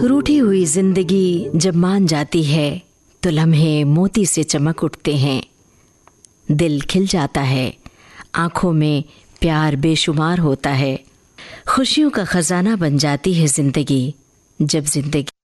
रूठी हुई जिंदगी जब मान जाती है तो लम्हे मोती से चमक उठते हैं। दिल खिल जाता है, आंखों में प्यार बेशुमार होता है। खुशियों का खजाना बन जाती है जिंदगी जब जिंदगी